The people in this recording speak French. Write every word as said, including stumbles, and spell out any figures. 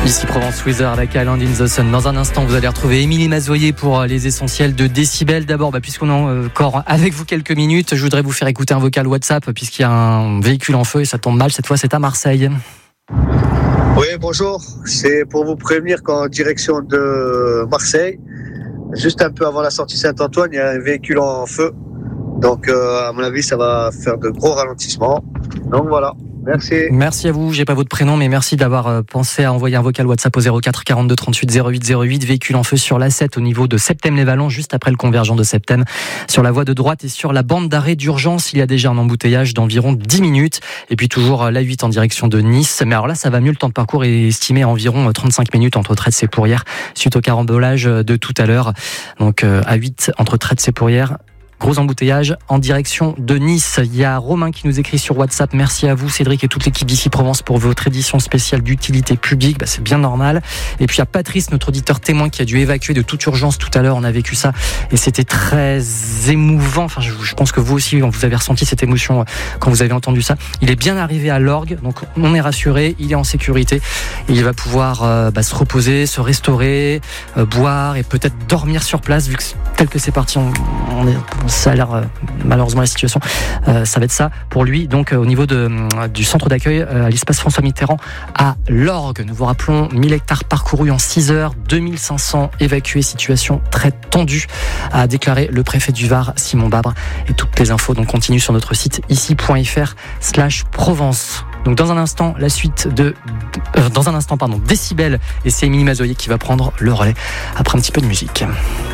Ici Provence Weather avec Island in the Sun. Dans un instant, vous allez retrouver Émilie Mazoyer pour les essentiels de Décibel. D'abord, bah, puisqu'on est encore avec vous quelques minutes, je voudrais vous faire écouter un vocal WhatsApp puisqu'il y a un véhicule en feu et ça tombe mal. Cette fois, c'est à Marseille. Oui, bonjour. C'est pour vous prévenir qu'en direction de Marseille, juste un peu avant la sortie Saint-Antoine, il y a un véhicule en feu. Donc, euh, à mon avis, ça va faire de gros ralentissements. Donc voilà. Merci. Merci à vous. J'ai pas votre prénom, mais merci d'avoir pensé à envoyer un vocal WhatsApp au zéro quatre quarante-deux trente-huit zéro huit zéro huit. Véhicule en feu sur l'A sept au niveau de Septème-les-Vallons, juste après le convergent de Septème. Sur la voie de droite et sur la bande d'arrêt d'urgence, il y a déjà un embouteillage d'environ dix minutes. Et puis toujours l'A huit en direction de Nice. Mais alors là, ça va mieux. Le temps de parcours est estimé à environ trente-cinq minutes entre Trette-Sépourières suite au carambolage de tout à l'heure. Donc A huit entre Trette-Sépourières. Gros embouteillage en direction de Nice. Il y a Romain qui nous écrit sur WhatsApp. Merci à vous Cédric et toute l'équipe d'ici Provence pour votre édition spéciale d'utilité publique. Bah, c'est bien normal. Et puis il y a Patrice, notre auditeur témoin, qui a dû évacuer de toute urgence tout à l'heure. On a vécu ça et c'était très émouvant. Enfin, je, je pense que vous aussi, vous avez ressenti cette émotion quand vous avez entendu ça. Il est bien arrivé à l'orgue, donc on est rassuré. Il est en sécurité et il va pouvoir euh, bah, se reposer, se restaurer, euh, boire et peut-être dormir sur place vu que tel que c'est parti, on, on est ça a l'air euh, malheureusement la situation euh, ça va être ça pour lui. Donc euh, au niveau de, euh, du centre d'accueil euh, à l'espace François Mitterrand à l'Orgue, nous vous rappelons mille hectares parcourus en six heures, deux mille cinq cents évacués, situation très tendue, a déclaré le préfet du Var Simon Babre. Et toutes les infos donc continuent sur notre site ici.fr slash Provence. Donc dans un instant la suite de euh, dans un instant pardon Décibel, et c'est Émilie Mazoyer qui va prendre le relais après un petit peu de musique.